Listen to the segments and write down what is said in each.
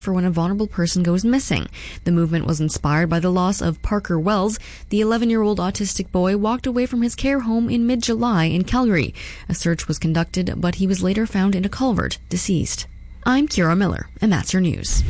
for when a vulnerable person goes missing. The movement was inspired by the loss of Parker Wells. The 11-year-old autistic boy walked away from his care home in mid-July in Calgary. A search was conducted, but he was later found in a culvert, deceased. I'm Kira Miller, and that's your news.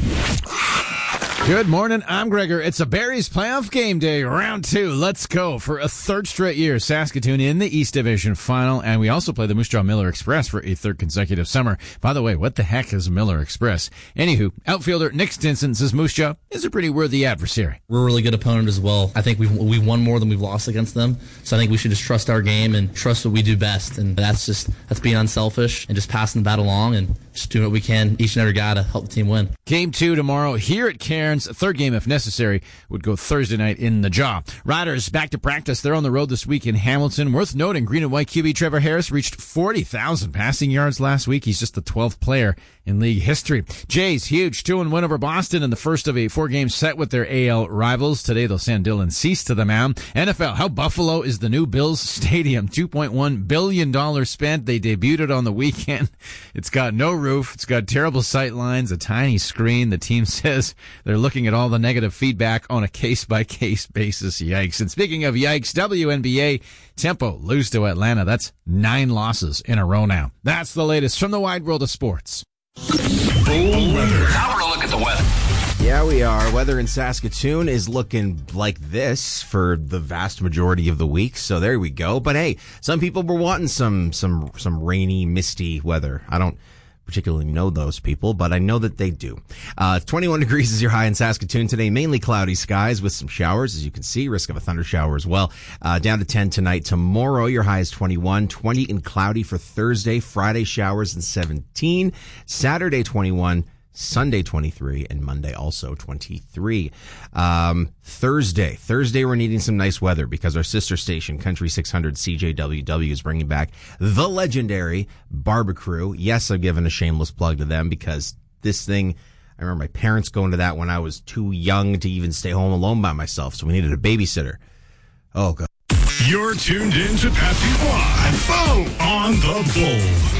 Good morning, I'm Gregor. It's a Barry's Playoff Game Day, round 2. Let's go. For a third straight year, Saskatoon in the East Division Final, and we also play the Moose Jaw Miller Express for a third consecutive summer. By the way, what the heck is Miller Express? Anywho, outfielder Nick Stinson says Moose Jaw is a pretty worthy adversary. We're a really good opponent as well. I think we've won more than we've lost against them, so I think we should just trust our game and trust what we do best, and that's being unselfish and just passing the bat along and just doing what we can, each and every guy, to help the team win. Game 2 tomorrow here at Cairns. Third game, if necessary, would go Thursday night in the Jaw. Riders back to practice. They're on the road this week in Hamilton. Worth noting, green and white QB Trevor Harris reached 40,000 passing yards last week. He's just the 12th player in league history. Jays, huge 2-1 win over Boston in the first of a 4-game set with their AL rivals. Today they'll send Dylan Cease to the mound. NFL, how Buffalo is the new Bills Stadium. $2.1 billion spent. They debuted it on the weekend. It's got no roof. It's got terrible sight lines, a tiny screen. The team says they're looking at all the negative feedback on a case-by-case basis. Yikes. And speaking of yikes, WNBA, Tempo lose to Atlanta. That's 9 losses in a row now. That's the latest from the wide world of sports. Bull weather. Now we're going to look at the weather. Yeah, we are. Weather in Saskatoon is looking like this for the vast majority of the week. So there we go. But hey, some people were wanting some rainy, misty weather. I don't particularly know those people, but I know that they do. 21 degrees is your high in Saskatoon today. Mainly cloudy skies with some showers, as you can see. Risk of a thunder shower as well. Down to 10 tonight. Tomorrow, your high is 21. 20 and cloudy for Thursday. Friday, showers and 17. Saturday, 21. Sunday 23, and Monday also 23. Thursday we're needing some nice weather because our sister station, Country 600 CJWW, is bringing back the legendary Barbecrew. Yes, I've given a shameless plug to them because this thing, I remember my parents going to that when I was too young to even stay home alone by myself, so we needed a babysitter. Oh, God. You're tuned in to Patsy Live. Boom! On the Bull.